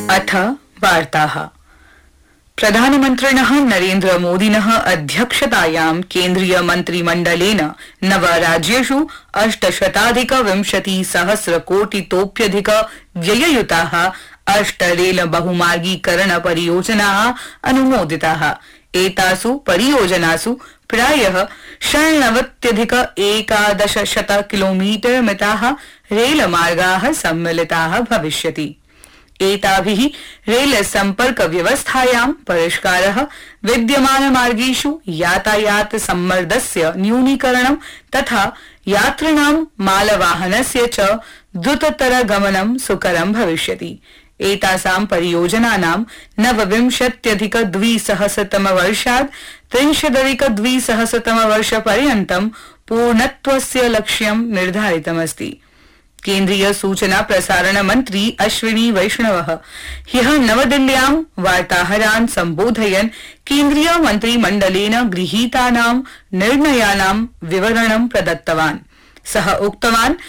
अथ वार्ताः। प्रधानमन्त्रिणः नरेन्द्र मोदिनः अध्यक्षतायां केन्द्रीय मन्त्रिमण्डलेन नव राज्येषु 820,000,000,000 व्यययुताः 8 रेल बहुमार्गीकरण परियोजनाः अनुमोदिताः। एतासु परियोजनासु प्रायः 96,111 किलोमीटर मिताः रेलमार्गाः सम्मिलिताः भविष्यति। एताभिः रेल संपर्क व्यवस्थायां परिष्कारः, विद्यमान मार्गेषु यातायात सम्मर्दस्य न्यूनीकरणं तथा यात्रिणां मालवाहनस्य च द्रुततर गमनं सुकरं भविष्यति। एतासां परियोजनानां 29,200,000,000 30,200,000,000 पूर्णत्वस्य लक्ष्यं निर्धारितमस्ति। केन्द्रीय सूचना प्रसारण मन्त्री अश्विनी वैष्णवः ह्यः नवदिल्ल्यां वार्ताहरान् सम्बोधयन् केन्द्रीय मन्त्रिमण्डलेन गृहीतानां निर्णयानां विवरणं प्रदत्तवान्। सः उक्तवान्